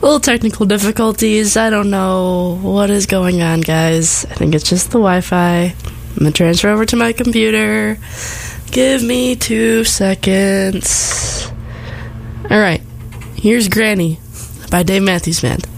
Little technical difficulties. I don't know what is going on, guys. I think it's just the Wi-Fi. I'm going to transfer over to my computer. Give me 2 seconds. Alright, here's Granny by Dave Matthews Band.